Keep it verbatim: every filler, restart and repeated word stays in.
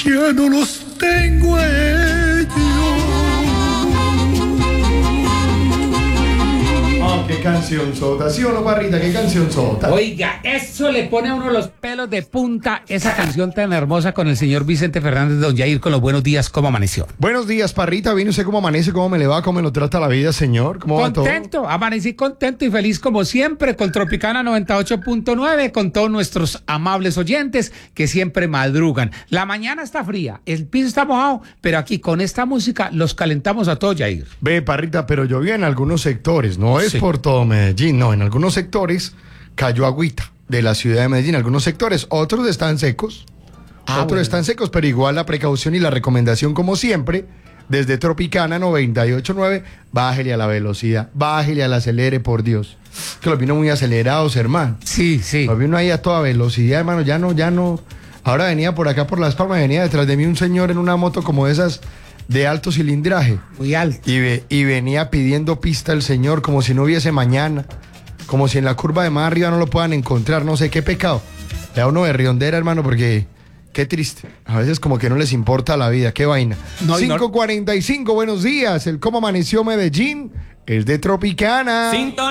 Ya no los tengo a ellos. Oh, qué canción sota, ¿sí o no, Parrita? Qué canción sota. Oiga, eso le pone a uno los pelos de punta, esa canción tan hermosa con el señor Vicente Fernández, don Jair, con los buenos días, ¿cómo amaneció? Buenos días, Parrita. ¿Viene usted cómo amanece? ¿Cómo me le va? ¿Cómo me lo trata la vida, señor? ¿Cómo va todo? Contento, amanecí contento y feliz como siempre con Tropicana noventa y ocho punto nueve, con todos nuestros amables oyentes que siempre madrugan. La mañana está fría, el piso está mojado, pero aquí con esta música los calentamos a todos, Jair. Ve, Parrita, pero llovió en algunos sectores, no es Sí. por todo Medellín, no, en algunos sectores cayó agüita de la ciudad de Medellín, algunos sectores, otros están secos, Ah, otros bueno. están secos, pero igual la precaución y la recomendación, como siempre, desde Tropicana noventa y ocho punto nueve, bájele a la velocidad, bájele al acelere, por Dios, que los vino muy acelerados, hermano, Sí, sí. los vino ahí a toda velocidad, hermano, ya no, ya no, ahora venía por acá por Las Palmas, venía detrás de mí un señor en una moto como de esas de alto cilindraje. Muy alto. Y, ve- y venía pidiendo pista el señor como si no hubiese mañana, como si en la curva de más arriba no lo puedan encontrar, no sé qué pecado. Le da uno de riondera, hermano, porque qué triste. A veces como que no les importa la vida, qué vaina. No, y no- cinco cuarenta y cinco, buenos días. El cómo amaneció Medellín es de Tropicana.